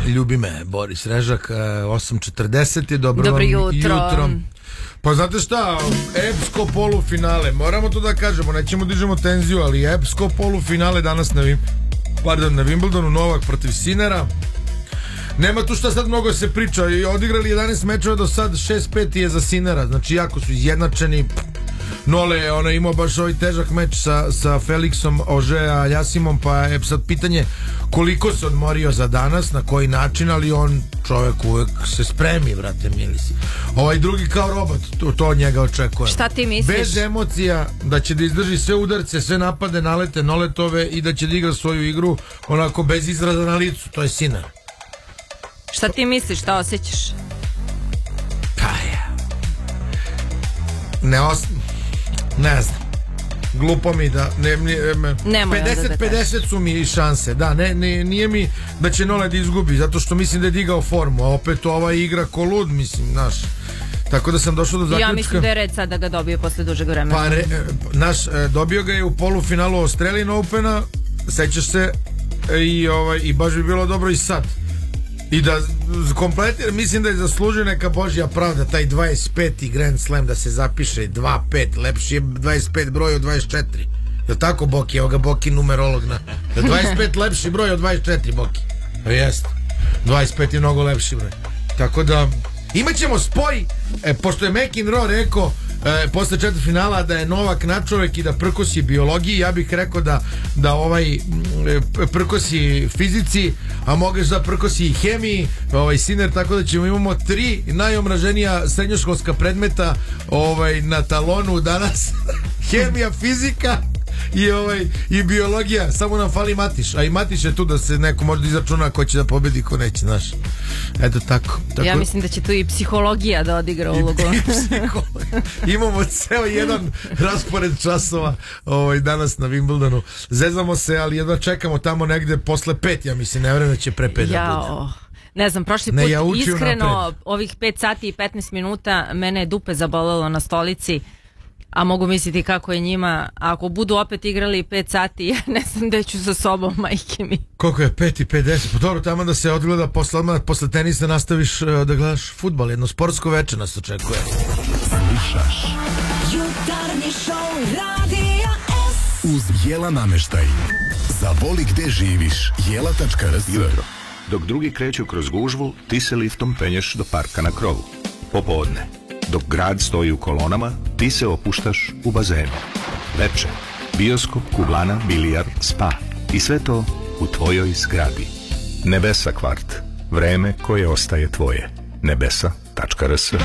Ljubi me Boris Režak, 8.40 je, dobro vam jutro. Pa znate šta, epsko polufinale, moramo to da kažemo, nećemo dižemo tenziju, ali epsko polufinale danas na Wimbledonu, Novak protiv Sinera. Nema tu šta sad mnogo se priča, i odigrali 11 mečeva do sad, 6-5 je za Sinera, znači jako su izjednačeni. Nole je imao baš ovaj težak meč sa Felixom Auger-Aliassimom, pa je sad pitanje koliko se odmorio za danas, na koji način, ali on čovjek uvek se spremi, brate milisi. Ovaj drugi kao robot, to od njega očekuje. Šta ti misliš? Bez emocija, da će da izdrži sve udarce, sve napade, nalete, noletove i da će da igra svoju igru onako bez izraza na licu, to je Sinner. Šta ti misliš, šta osjećaš? Pa ja ne znam, glupo mi da 50-50 su mi i šanse, da, nije mi da će Nole da izgubi, zato što mislim da je digao formu, a opet ova igra ko lud, mislim, znaš, tako da sam došao do zaključka. Ja mislim da je red sad da ga dobije posle dužeg vremena. Pa dobio ga je u polufinalu Australian Opena, sećaš se, i baš bi bilo dobro i sad. I da kompletira, mislim da je zaslužio neka božja pravda, taj 25. Grand Slam da se zapiše 2-5, lepši je 25 broj od 24. Je tako, Boki? Evo ga Boki numerolog na 25 lepši broj od 24, Boki. Jeste, 25 je mnogo lepši broj. Tako da imat ćemo spoj, pošto je McEnroe rekao posle četvrtfinala da je Novak nadčovek i da prkosi biologiji, ja bih rekao da prkosi fizici, a možeš da prkosi i hemiji, Sinner, tako da imamo 3 najomraženija srednjoškolska predmeta na talonu danas. Hemija, fizika i biologija, samo nam fali Matiš, a i Matiš je tu da se neko možda izračuna ko će da pobedi, ko neće, znaš. Eto tako. Ja mislim da će tu i psihologija da odigra ulogu. Imamo ceo jedan raspored časova danas na Wimbledonu. Zezamo se, ali jedva čekamo tamo negde posle 5, ja mislim, ne vreme da će pre 5 da bude. Ne znam, prošli put iskreno ovih 5 sati i 15 minuta mene je dupe zabolelo na stolici, a mogu misliti kako je njima. Ako budu opet igrali 5 sati, ja ne znam da ću sa sobom, majke mi. Koliko je? 5:50? Pa dobro, tamo da se odgleda posle tenisa nastaviš da gledaš fudbal, jedno sportsko veče nas očekuje. Slušaš Jutarnji šou Radija S uz Jela nameštaj. Zavoli gde živiš, jela.rs. Jutro, dok drugi kreću kroz gužvu, ti se liftom penješ do parka na krovu. Popodne, dok grad stoji u kolonama, ti se opuštaš u bazenu. Veče, bioskop, kuglana, bilijar, spa. I sve to u tvojoj zgradi. Nebesa kvart. Vreme koje ostaje tvoje. Nebesa.rs.